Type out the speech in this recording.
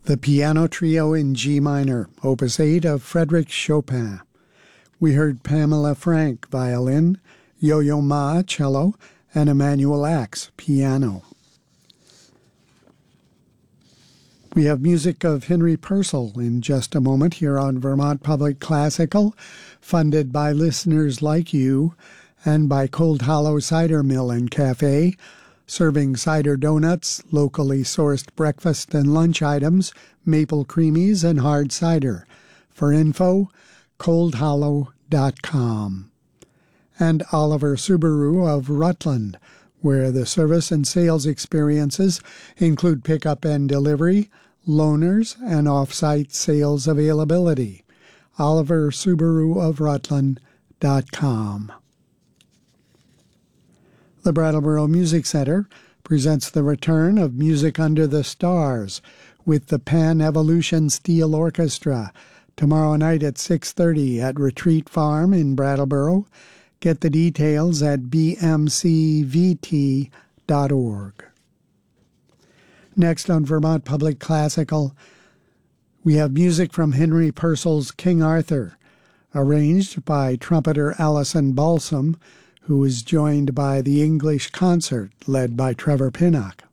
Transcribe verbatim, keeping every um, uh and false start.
The Piano Trio in G minor, Opus eight of Frédéric Chopin. We heard Pamela Frank, violin, Yo-Yo Ma, cello, and Emmanuel Axe, piano. We have music of Henry Purcell in just a moment here on Vermont Public Classical, funded by listeners like you and by Cold Hollow Cider Mill and Cafe, serving cider donuts, locally sourced breakfast and lunch items, maple creamies, and hard cider. For info, cold hollow dot com. And Oliver Subaru of Rutland, where the service and sales experiences include pickup and delivery, loaners, and off-site sales availability. Oliver Subaru of Rutland dot com. The Brattleboro Music Center presents the return of Music Under the Stars with the Pan Evolution Steel Orchestra tomorrow night at six thirty at Retreat Farm in Brattleboro. Get the details at b m c v t dot org. Next on Vermont Public Classical, we have music from Henry Purcell's King Arthur, arranged by trumpeter Alison Balsam, who is joined by the English Concert led by Trevor Pinnock.